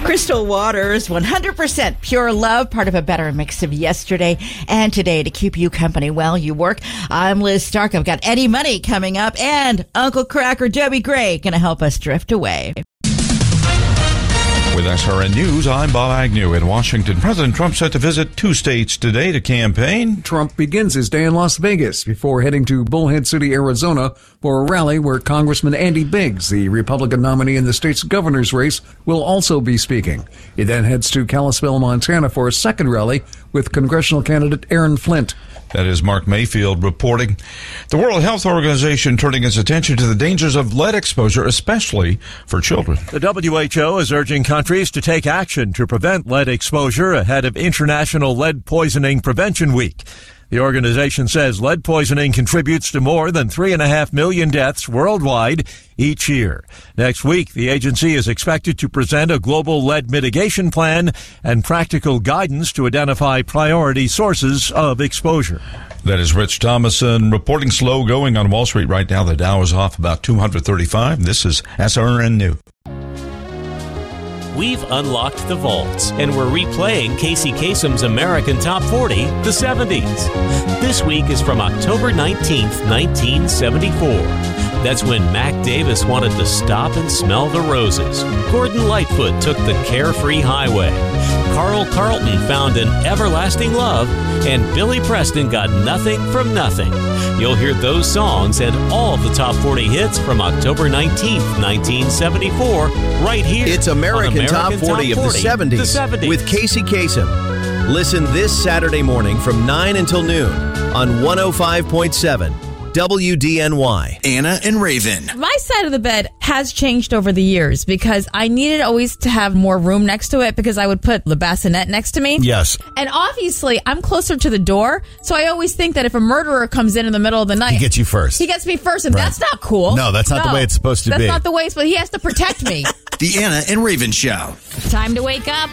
Crystal Waters, 100% pure love, part of a better mix of yesterday and today to keep you company while you work. I'm Liz Stark. I've got Eddie Money coming up and Uncle Cracker Debbie Gray going to help us drift away. With SRN News, I'm Bob Agnew. In Washington, President Trump set to visit 2 states today to campaign. Trump begins his day in Las Vegas before heading to Bullhead City, Arizona for a rally where Congressman Andy Biggs, the Republican nominee in the state's governor's race, will also be speaking. He then heads to Kalispell, Montana for a second rally with congressional candidate Aaron Flint. That is Mark Mayfield reporting. The World Health Organization turning its attention to the dangers of lead exposure, especially for children. The WHO is urging countries to take action to prevent lead exposure ahead of International Lead Poisoning Prevention Week. The organization says lead poisoning contributes to more than 3.5 million deaths worldwide each year. Next week, the agency is expected to present a global lead mitigation plan and practical guidance to identify priority sources of exposure. That is Rich Thomason reporting. Slow going on Wall Street right now. The Dow is off about 235. This is SRN News. We've unlocked the vaults, and we're replaying Casey Kasem's American Top 40, the 70s. This week is from October 19th, 1974. That's when Mac Davis wanted to stop and smell the roses. Gordon Lightfoot took the Carefree Highway. Carl Carlton found an everlasting love, and Billy Preston got nothing from nothing. You'll hear those songs and all of the top 40 hits from October 19th, 1974, right here. It's American Top 40 of the 70s with Casey Kasem. Listen this Saturday morning from 9 until noon on 105.7 WDNY. Anna and Raven. My side of the bed has changed over the years because I needed always to have more room next to it because I would put the bassinet next to me. Yes. And obviously, I'm closer to the door, so I always think that if a murderer comes in the middle of the night... He gets you first. He gets me first, and that's not cool. No, that's not the way it's supposed to be. That's not the way it's... But he has to protect me. The Anna and Raven Show. Time to wake up.